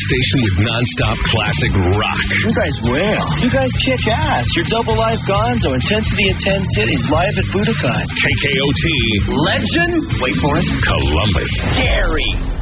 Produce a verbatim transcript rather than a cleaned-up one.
station with nonstop classic rock. You guys will. You guys kick ass. You're Double Live Gonzo, Intensity in ten Cities, live at Budokan. K K O T. Legend? Wait for it. Columbus. Gary.